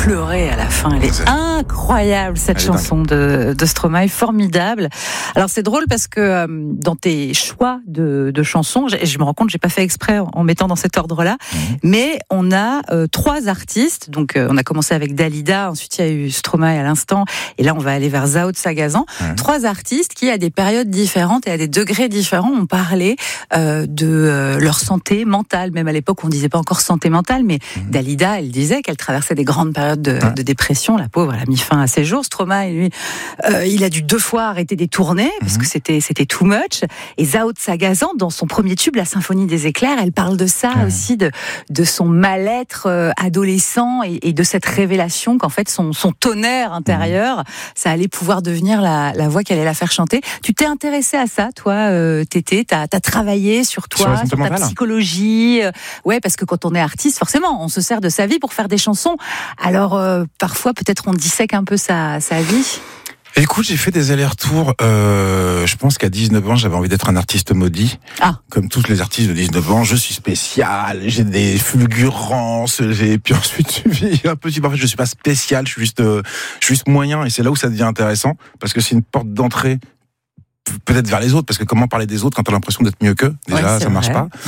pleurer à la fin. Elle est incroyable, cette chanson de Stromae, formidable. Alors c'est drôle parce que dans tes choix de chansons, je me rends compte, j'ai pas fait exprès en mettant dans cet ordre-là, mais on a 3 artistes. Donc on a commencé avec Dalida, ensuite il y a eu Stromae à l'instant, et là on va aller vers Zao de Sagazan. 3 artistes qui, à des périodes différentes et à des degrés différents, ont parlé de leur santé mentale. Même à l'époque, on disait pas encore santé mentale, mais Dalida, elle disait qu'elle traversait des grandes périodes de dépression. La pauvre, elle a mis fin à ses jours. Stromae, lui, il a dû 2 fois arrêter des tournées parce que c'était too much. Et Zao de Sagazan, dans son premier tube, La Symphonie des éclairs, elle parle de ça aussi, de son mal-être adolescent et de cette révélation qu'en fait son tonnerre intérieur, ça allait pouvoir devenir la voix qui allait la faire chanter. Tu t'es intéressé à ça, toi, Tété? T'as travaillé sur toi, sur ta psychologie. Ouais, parce que quand on est artiste, forcément, on se sert de sa vie pour faire des chansons. Alors, parfois, peut-être on dissèque un peu sa vie. Écoute, j'ai fait des allers-retours. Je pense qu'à 19 ans, j'avais envie d'être un artiste maudit. Comme tous les artistes de 19 ans, je suis spécial, j'ai des fulgurances, puis ensuite, un peu, en fait, je suis pas spécial, je suis juste moyen, et c'est là où ça devient intéressant, parce que c'est une porte d'entrée, peut-être vers les autres, parce que comment parler des autres quand t'as l'impression d'être mieux qu'eux? Déjà, ça marche pas.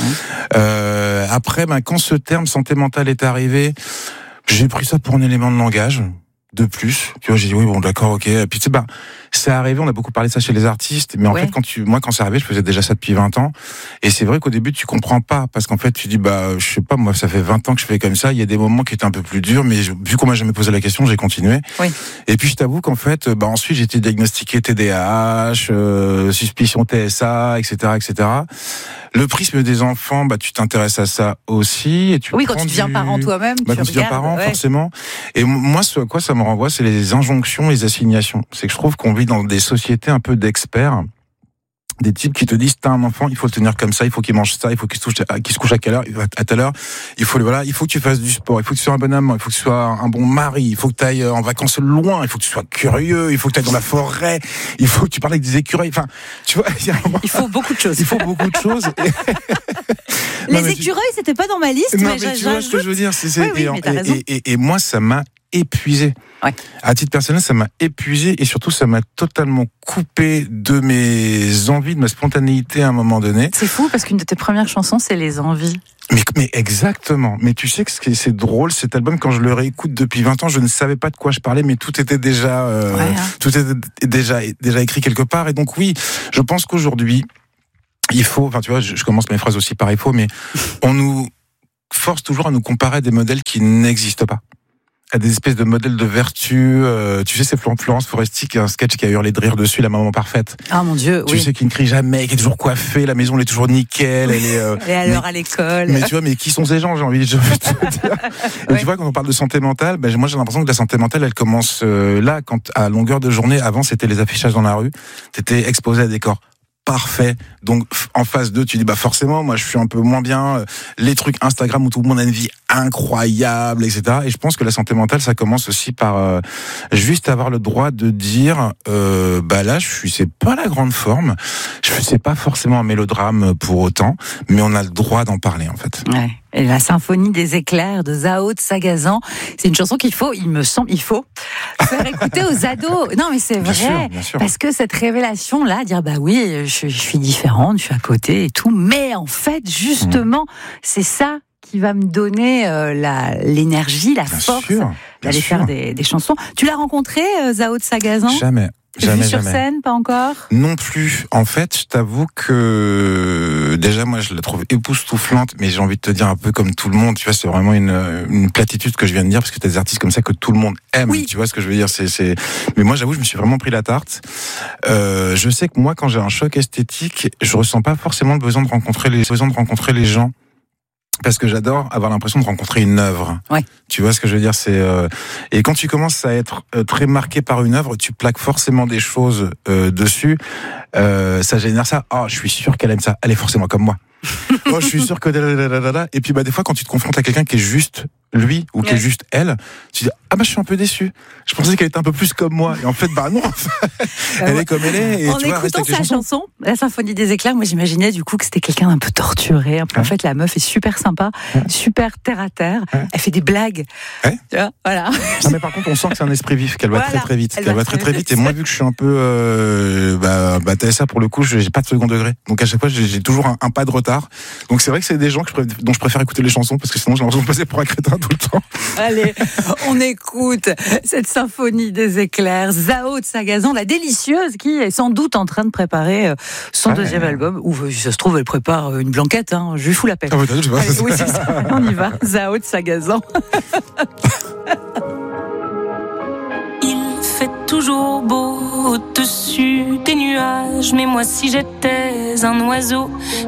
Après, quand ce terme santé mentale est arrivé, j'ai pris ça pour un élément de langage. De plus, tu vois, j'ai dit oui, bon, d'accord, ok. Et puis tu sais, c'est arrivé, on a beaucoup parlé de ça chez les artistes, mais en fait, quand c'est arrivé, je faisais déjà ça depuis 20 ans, et c'est vrai qu'au début, tu comprends pas, parce qu'en fait, tu dis, je sais pas, moi, ça fait 20 ans que je fais comme ça, il y a des moments qui étaient un peu plus durs, mais vu qu'on m'a jamais posé la question, j'ai continué. Et puis, je t'avoue qu'en fait, ensuite, j'ai été diagnostiqué TDAH, suspicion TSA, etc., etc. Le prisme des enfants, tu t'intéresses à ça aussi, et tu quand tu deviens parent toi-même, quand tu deviens parent, forcément. Et moi, ce à quoi ça me renvoie, c'est les injonctions, les assignations. C'est que je trouve qu'on vit dans des sociétés un peu d'experts, des types qui te disent, t'as un enfant, il faut le tenir comme ça, il faut qu'il mange ça, il faut qu'il se couche à quelle heure, à telle heure, il faut que tu fasses du sport, il faut que tu sois un bon amant, il faut que tu sois un bon mari, il faut que tu ailles en vacances loin, il faut que tu sois curieux, il faut que tu ailles dans la forêt, il faut que tu parles avec des écureuils, enfin, tu vois, il faut beaucoup de choses. Il faut beaucoup de choses. Les écureuils, c'était pas dans ma liste, mais tu vois ce que je veux dire, et moi, ça m'a épuisé. À titre personnel, ça m'a épuisé, et surtout ça m'a totalement coupé de mes envies, de ma spontanéité à un moment donné. C'est fou parce qu'une de tes premières chansons, c'est Les Envies. Mais exactement. Mais tu sais que c'est drôle, cet album, quand je le réécoute depuis 20 ans, je ne savais pas de quoi je parlais, mais tout était déjà, tout était déjà écrit quelque part. Et donc oui, je pense qu'aujourd'hui, il faut, tu vois, je commence mes phrases aussi par il faut, mais on nous force toujours à nous comparer à des modèles qui n'existent pas, à des espèces de modèles de vertu. Tu sais, c'est Florence Foresti qui a un sketch qui a hurlé de rire dessus, La maman parfaite. Ah mon Dieu, tu sais, qui ne crie jamais, qui est toujours coiffée, la maison elle est toujours nickel, elle est à l'heure à l'école. Mais tu vois, mais qui sont ces gens, j'ai envie de te dire. Et tu vois, quand on parle de santé mentale, moi j'ai l'impression que la santé mentale, elle commence là, quand à longueur de journée, avant c'était les affichages dans la rue, t'étais exposé à des corps parfait. Donc en phase 2, tu dis forcément, moi je suis un peu moins bien. Les trucs Instagram où tout le monde a une vie incroyable, etc. Et je pense que la santé mentale, ça commence aussi par juste avoir le droit de dire là, c'est pas la grande forme. C'est pas forcément un mélodrame pour autant, mais on a le droit d'en parler en fait. Ouais. Et La Symphonie des éclairs de Zao de Sagazan, c'est une chanson qu'il faut faire écouter aux ados. Non, mais c'est vrai, bien sûr. Parce que cette révélation-là, dire oui, je suis différente, je suis à côté et tout, mais en fait, justement, c'est ça qui va me donner l'énergie, la force d'aller faire des chansons. Tu l'as rencontré, Zao de Sagazan ? Jamais. Vu sur scène, pas encore ? Non plus. En fait, je t'avoue que déjà moi je la trouve époustouflante, mais j'ai envie de te dire un peu comme tout le monde. Tu vois, c'est vraiment une platitude que je viens de dire, parce que t'as des artistes comme ça que tout le monde aime. Oui. Tu vois ce que je veux dire ? Mais moi, j'avoue, je me suis vraiment pris la tarte. Je sais que moi, quand j'ai un choc esthétique, je ressens pas forcément le besoin de rencontrer les gens. Parce que j'adore avoir l'impression de rencontrer une œuvre. Ouais. Tu vois ce que je veux dire ? Et quand tu commences à être très marqué par une œuvre, tu plaques forcément des choses dessus. Ça génère ça. Oh, je suis sûr qu'elle aime ça. Elle est forcément comme moi. Oh, je suis sûr que... Et puis des fois, quand tu te confrontes à quelqu'un qui est juste lui ou qui est juste elle, tu dis je suis un peu déçu. Je pensais qu'elle était un peu plus comme moi et en fait non. Elle est comme elle est. Et en écoutant sa chanson, la Symphonie des éclairs, moi j'imaginais du coup que c'était quelqu'un d'un peu torturé. En fait, la meuf est super sympa, super terre à terre. Elle fait des blagues. Tu vois, voilà. Mais par contre, on sent que c'est un esprit vif, qu'elle va très vite. Elle va très vite. Et moi, vu que je suis un peu TSA pour le coup, j'ai pas de second degré. Donc à chaque fois, j'ai toujours un pas de retard. Donc c'est vrai que c'est des gens dont je préfère écouter les chansons parce que sinon j'ai l'impression de passer pour un crétin tout le temps. Allez, on écoute cette Symphonie des éclairs, Zao de Sagazan, la délicieuse, qui est sans doute en train de préparer son deuxième album. Ou si ça se trouve, elle prépare une blanquette. Je lui fous la paix. Allez, oui, c'est ça. On y va. Zao de Sagazan. Il fait toujours beau au-dessus des nuages, mais moi si j'étais un oiseau